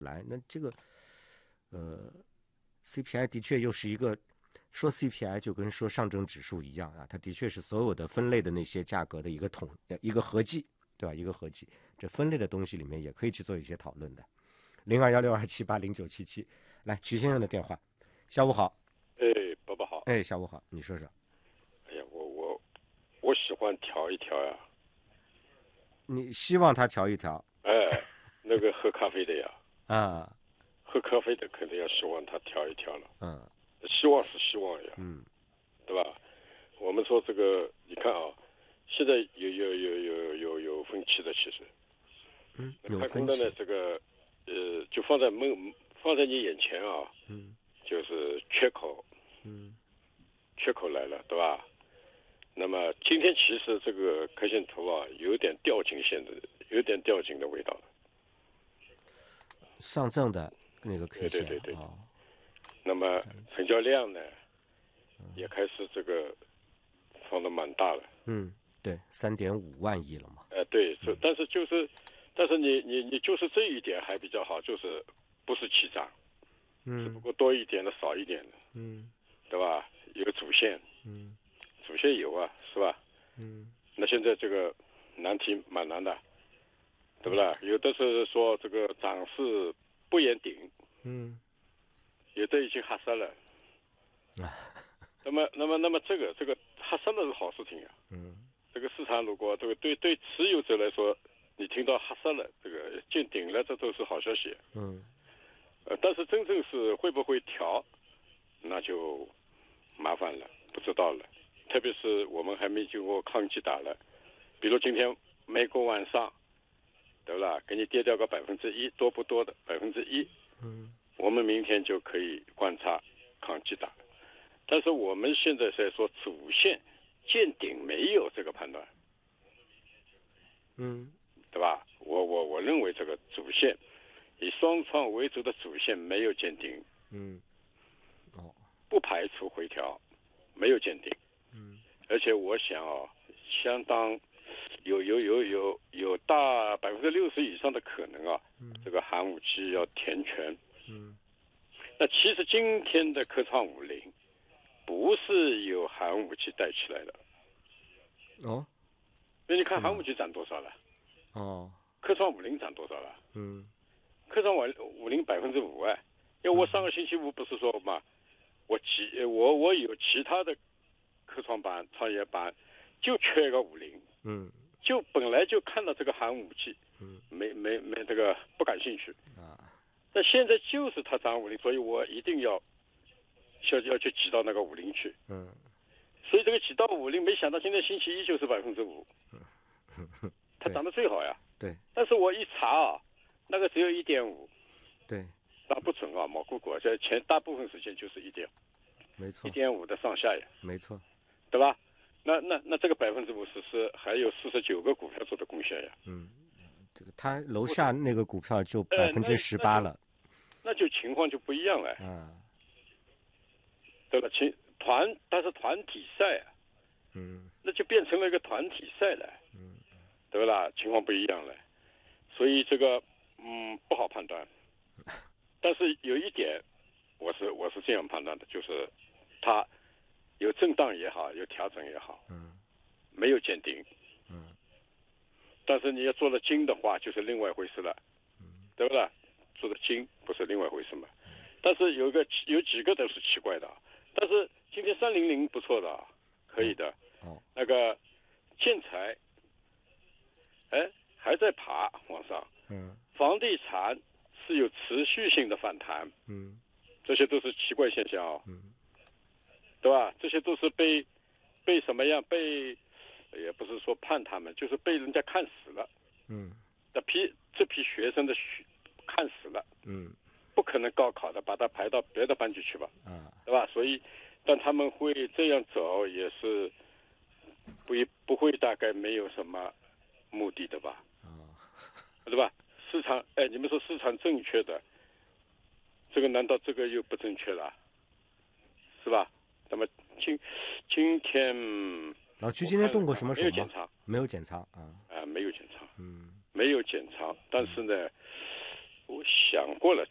来。那这个CPI 的确又是一个说 CPI 就跟说上证指数一样啊，它的确是所有的分类的那些价格的一个合计，对吧？一个合计，这分类的东西里面也可以去做一些讨论的。021627809777，来，徐先生的电话。下午好。 伯伯好。 下午好，你说说。 哎呀，我喜欢调一调呀。 你希望他调一调？ 那个喝咖啡的呀。 啊， 喝咖啡的肯定要希望他调一调了。希望是希望呀。对吧？我们说这个，你看啊，现在有分歧的，其实。开空的呢，这个就放在你眼前啊。就是缺口。缺口来了，对吧？那么今天其实这个 K 线图啊，有点掉颈的味道。 上证的那个 K 线。 对。那么成交量呢，也开始这个放的蛮大了。 对，3.5万亿了嘛。 对，但是你就是这一点还比较好，就是不是齐涨。只不过多一点的少一点的。对吧？有个主线。主线有啊，是吧？那现在这个难题蛮难的，对不对？有的是说这个涨势不言顶。有的已经吓死了。那么这个吓死了是好事情啊。这个市场如果这个对持有者来说，你听到吓死了，这个见顶了，这都是好消息。但是真正是会不会调，那就麻烦了，不知道了。特别是我们还没经过抗击打了，比如今天美国晚上，对吧？给你跌掉个1%，多不多的1%。我们明天就可以观察抗击打。但是我们现在在说主线见顶没有这个判断。对吧？我认为这个主线以双创为主的主线没有见顶。不排除回调，没有见顶。而且我想相当有大60%以上的可能啊。这个寒武纪要填权。那其实今天的科创50不是由寒武纪带起来的。那你看寒武纪涨多少了？科创50涨多少了？科创50%5%因为我上个星期五不是说嘛，我有其他的科创板、创业板，就缺个50。就本来就看到这个寒武纪，没这个不感兴趣。但现在就是它涨50，所以我一定要去挤到那个50去。所以这个挤到50，没想到今天星期一就是5%。它涨得最好呀。 对。 但是我一查啊，那个只有1.5。 对。 那不准啊，毛估估，在前大部分时间就是1.5。 没错。 1.5的上下呀。 没错。 对吧？那这个50%是还有49个股票做的贡献呀。 这个他楼下那个股票就18%了。 那就情况就不一样了。对吧？它是团体赛啊。那就变成了一个团体赛了。对吧？情况不一样了。所以这个不好判断。但是有一点，我是这样判断的，就是它有震荡也好，有调整也好，没有见顶。但是你要做了精的话，就是另外一回事了。对不对？做的精不是另外一回事嘛。但是有几个都是奇怪的。但是今天300不错的，可以的。那个建材，还在爬往上。房地产是有持续性的反弹。这些都是奇怪现象啊。对吧？这些都是被什么样？也不是说判他们，就是被人家看死了。这批学生的看死了。不可能高考的把他排到别的班级去吧。对吧？所以，但他们会这样走，也是不会大概没有什么目的的吧。对吧？市场，你们说市场正确的，这个难道这个又不正确了？是吧？那么今天老区今天动过什么手吗？ 没有减仓。 没有减仓。 没有减仓。没有减仓。但是呢， 我想过了，